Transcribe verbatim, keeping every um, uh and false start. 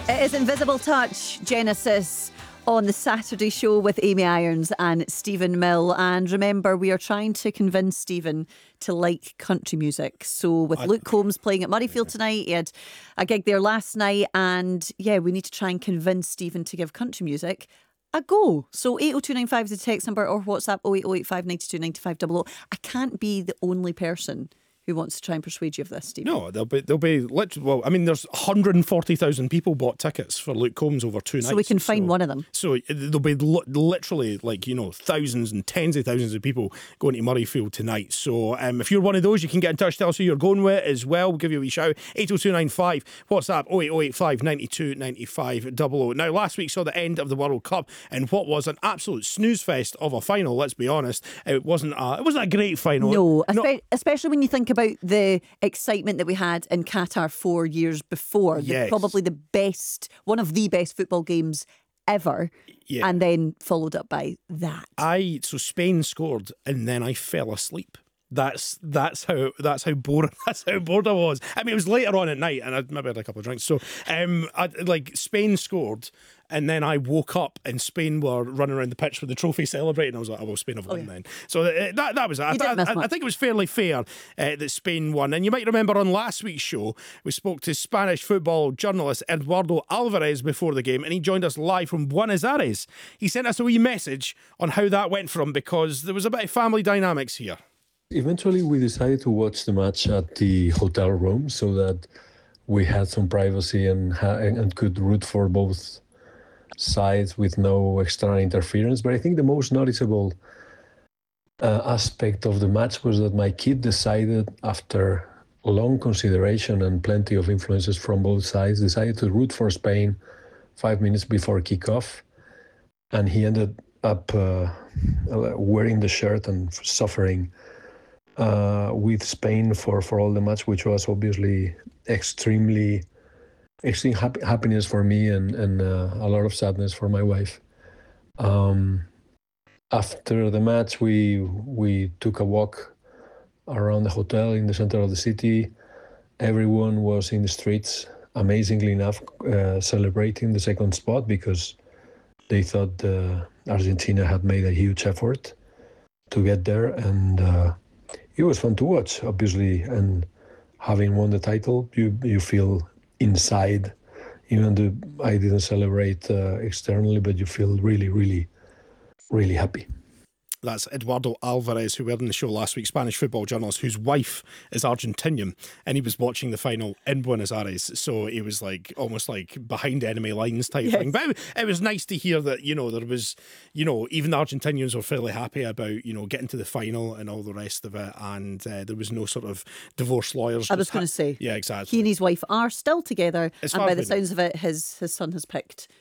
It is Invisible Touch, Genesis, on the Saturday show with Amy Irons and Stephen Mill. And remember, we are trying to convince Stephen to like country music. So with I, Luke Combs playing at Murrayfield yeah. tonight, he had a gig there last night. And yeah, we need to try and convince Stephen to give country music a go. So eight oh two nine five is the text number, or WhatsApp oh eight oh eight five nine two nine five double oh. I can't be the only person who wants to try and persuade you of this, Steve? No, there'll be, there'll be literally, well, I mean, there's one hundred forty thousand people bought tickets for Luke Combs over two nights. So we can find so, one of them. So there'll be li- literally, like, you know, thousands and tens of thousands of people going to Murrayfield tonight. So um, if you're one of those, you can get in touch, tell us who you're going with as well. We'll give you a wee shout. eight oh two nine five, WhatsApp oh eight oh eight five nine two nine five double oh. Now, last week saw the end of the World Cup and what was an absolute snooze fest of a final, let's be honest. It wasn't a, it wasn't a great final. No, no. espe- especially when you think about the excitement that we had in Qatar four years before. Yes. The, probably the best, one of the best football games ever. Yeah. And then followed up by that. I so Spain scored and then I fell asleep. That's that's how that's how bored that's how bored I was. I mean, it was later on at night, and I maybe had a couple of drinks. So, um, I, like Spain scored, and then I woke up, and Spain were running around the pitch with the trophy celebrating. I was like, "Oh well, Spain have won oh, yeah. then." So uh, that that was it. I, I, I, I think it was fairly fair uh, that Spain won. And you might remember on last week's show, we spoke to Spanish football journalist Eduardo Alvarez before the game, and he joined us live from Buenos Aires. He sent us a wee message on how that went for him because there was a bit of family dynamics here. Eventually, we decided to watch the match at the hotel room so that we had some privacy and ha- and could root for both sides with no external interference. But I think the most noticeable uh, aspect of the match was that my kid decided, after long consideration and plenty of influences from both sides, decided to root for Spain five minutes before kickoff. And he ended up uh, wearing the shirt and suffering Uh, with Spain for, for all the match, which was obviously extremely, extreme happy, happiness for me and, and uh, a lot of sadness for my wife. Um, after the match, we we took a walk around the hotel in the center of the city. Everyone was in the streets, amazingly enough, uh, celebrating the second spot because they thought uh, Argentina had made a huge effort to get there, and uh, it was fun to watch, obviously, and having won the title, you you feel inside, even though I didn't celebrate uh, externally, but you feel really, really, really happy. That's Eduardo Alvarez, who we had on the show last week, Spanish football journalist, whose wife is Argentinian, and he was watching the final in Buenos Aires, so he was like almost like behind enemy lines type yes. thing. But it, it was nice to hear that, you know, there was, you know, even the Argentinians were fairly happy about, you know, getting to the final and all the rest of it, and uh, there was no sort of divorce lawyers. I was going to ha- say, yeah, exactly. He and his wife are still together, as and by the sounds of it, his his son has picked